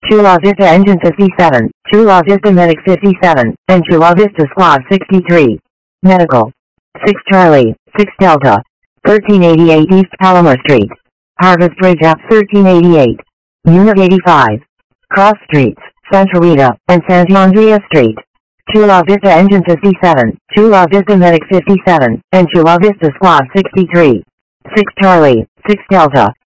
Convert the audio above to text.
Chula Vista Engine 57, Chula Vista Medic 57, and Chula Vista Squad 63. Medical. 6 Charlie, 6 Delta. 1388 East Palomar Street. Harvest Bridge Ave 1388. Unit 85. Cross Streets, Santa Rita, and Santa Andrea Street. Chula Vista Engine 57, Chula Vista Medic 57, and Chula Vista Squad 63. 6 Charlie, 6 Delta.